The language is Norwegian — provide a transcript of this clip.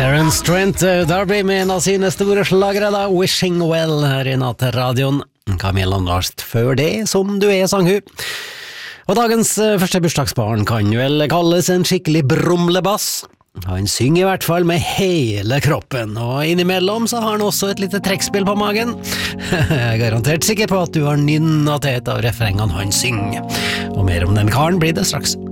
Terence Trent D'Arby med en av sine store slagere da, Wishing Well her i Nattradioen. Camilla Nast før det, som du sang hun. Og dagens første bursdagsbarn kan vel kalles en skikkelig brumlebass. Han synger i hvert fall med hele kroppen, og innimellom så har han også et lite trekkspill på magen. Jeg er garantert sikker på at du har nynnet til et av refrengene han synger. Og mer om den karen blir det straks.